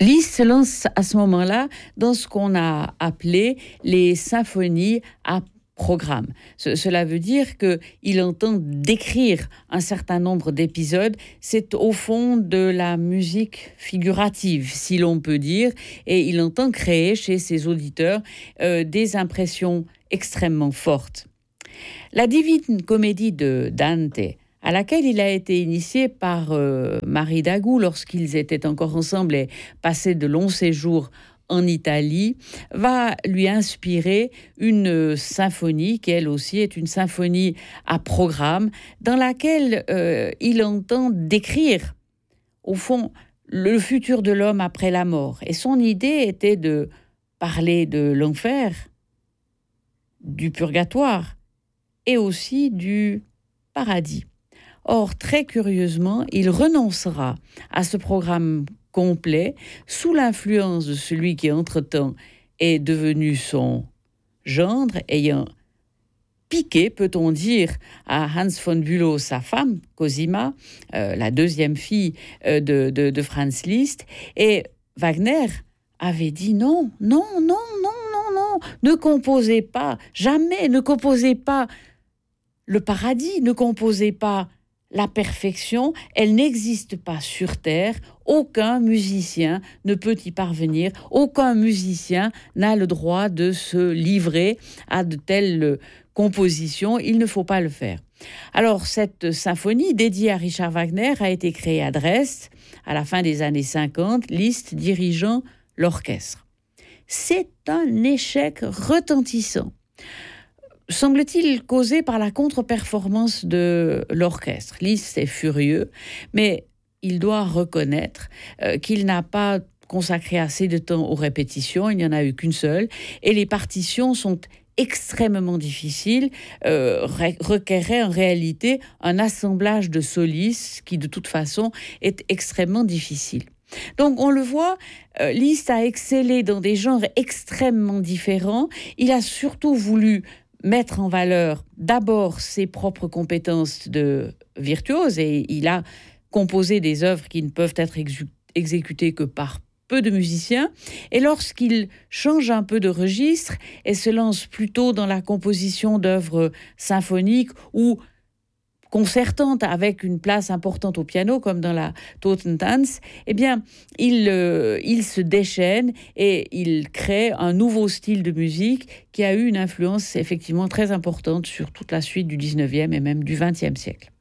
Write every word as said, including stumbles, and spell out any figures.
Liszt se lance à ce moment-là dans ce qu'on a appelé les symphonies à programme. Ce, cela veut dire qu'il entend décrire un certain nombre d'épisodes. C'est au fond de la musique figurative, si l'on peut dire, et il entend créer chez ses auditeurs euh, des impressions extrêmement fortes. La Divine Comédie de Dante, à laquelle il a été initié par euh, Marie Dagout lorsqu'ils étaient encore ensemble et passaient de longs séjours en Italie, va lui inspirer une symphonie qui, elle aussi, est une symphonie à programme, dans laquelle euh, il entend décrire, au fond, le futur de l'homme après la mort. Et son idée était de parler de l'enfer, du purgatoire et aussi du paradis. Or, très curieusement, il renoncera à ce programme complet sous l'influence de celui qui, entre-temps, est devenu son gendre, ayant piqué, peut-on dire, à Hans von Bülow, sa femme, Cosima, euh, la deuxième fille euh, de, de, de Franz Liszt. Et Wagner avait dit non, non, non, non, non, non, ne composez pas, jamais, ne composez pas le paradis, ne composez pas la perfection, elle n'existe pas sur Terre. Aucun musicien ne peut y parvenir. Aucun musicien n'a le droit de se livrer à de telles compositions. Il ne faut pas le faire. Alors, cette symphonie dédiée à Richard Wagner a été créée à Dresde à la fin des années cinquante, Liszt dirigeant l'orchestre. C'est un échec retentissant, semble-t-il causé par la contre-performance de l'orchestre. Liszt est furieux, mais il doit reconnaître euh, qu'il n'a pas consacré assez de temps aux répétitions, il n'y en a eu qu'une seule, et les partitions sont extrêmement difficiles, euh, requéraient en réalité un assemblage de solistes qui, de toute façon, est extrêmement difficile. Donc, on le voit, euh, Liszt a excellé dans des genres extrêmement différents. Il a surtout voulu mettre en valeur d'abord ses propres compétences de virtuose, et il a composé des œuvres qui ne peuvent être exé- exécutées que par peu de musiciens. Et lorsqu'il change un peu de registre et se lance plutôt dans la composition d'œuvres symphoniques ou concertante avec une place importante au piano, comme dans la Totentanz, eh bien, il, euh, il se déchaîne et il crée un nouveau style de musique qui a eu une influence effectivement très importante sur toute la suite du dix-neuvième et même du vingtième siècle.